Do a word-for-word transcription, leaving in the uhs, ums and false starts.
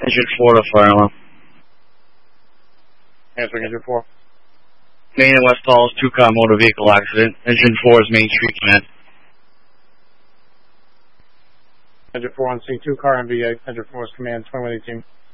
Engine four to fire alarm. Answering engine four. Main and West Falls, two-car motor vehicle accident. Engine four is Main Street Command. Engine four on scene, two car M V A. Engine four is command, twenty-one eighteen.